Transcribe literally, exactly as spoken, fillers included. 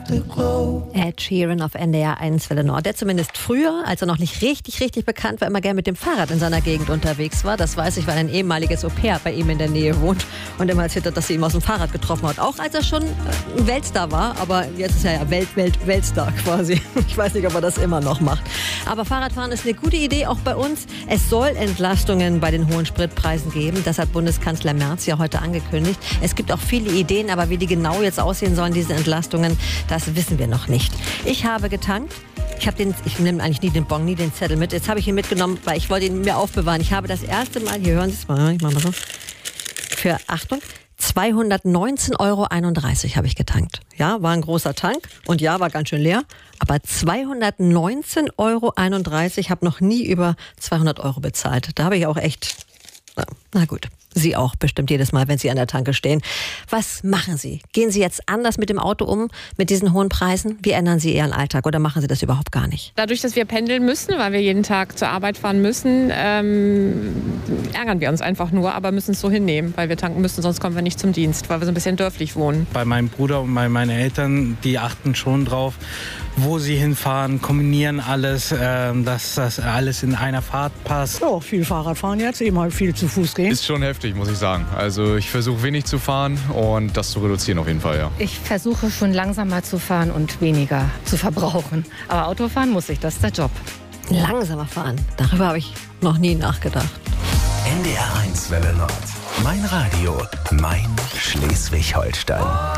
Ed Sheeran auf N D R eins Welle Nord, der zumindest früher, als er noch nicht richtig, richtig bekannt war, immer gerne mit dem Fahrrad in seiner Gegend unterwegs war. Das weiß ich, weil ein ehemaliges Au-pair bei ihm in der Nähe wohnt und immer erzählt hat, dass sie ihn aus dem Fahrrad getroffen hat. Auch als er schon ein Weltstar war, aber jetzt ist er ja Welt, Welt, Weltstar quasi. Ich weiß nicht, ob er das immer noch macht. Aber Fahrradfahren ist eine gute Idee, auch bei uns. Es soll Entlastungen bei den hohen Spritpreisen geben. Das hat Bundeskanzler Merz ja heute angekündigt. Es gibt auch viele Ideen, aber wie die genau jetzt aussehen sollen, diese Entlastungen, das wissen wir noch nicht. Ich habe getankt. Ich habe den, ich nehme eigentlich nie den Bon, nie den Zettel mit. Jetzt habe ich ihn mitgenommen, weil ich wollte ihn mir aufbewahren. Ich habe das erste Mal, hier hören Sie es mal, ich mache mal so, für, Achtung, zweihundertneunzehn Euro einunddreißig habe ich getankt. Ja, war ein großer Tank und ja, war ganz schön leer. Aber zweihundertneunzehn Euro einunddreißig, habe noch nie über zweihundert Euro bezahlt. Da habe ich auch echt, na, na gut. Sie auch bestimmt jedes Mal, wenn Sie an der Tanke stehen. Was machen Sie? Gehen Sie jetzt anders mit dem Auto um, mit diesen hohen Preisen? Wie ändern Sie Ihren Alltag oder machen Sie das überhaupt gar nicht? Dadurch, dass wir pendeln müssen, weil wir jeden Tag zur Arbeit fahren müssen, ähm, ärgern wir uns einfach nur, aber müssen es so hinnehmen, weil wir tanken müssen, sonst kommen wir nicht zum Dienst, weil wir so ein bisschen dörflich wohnen. Bei meinem Bruder und bei meinen Eltern, die achten schon drauf, wo sie hinfahren, kombinieren alles, äh, dass das alles in einer Fahrt passt. Ja, viel Fahrrad fahren jetzt, eben halt viel zu Fuß gehen. Ist schon heftig, muss ich sagen. Also ich versuche wenig zu fahren und das zu reduzieren auf jeden Fall, ja. Ich versuche schon langsamer zu fahren und weniger zu verbrauchen. Aber Autofahren muss ich, das ist der Job. Langsamer fahren, darüber habe ich noch nie nachgedacht. N D R eins Welle Nord. Mein Radio, mein Schleswig-Holstein.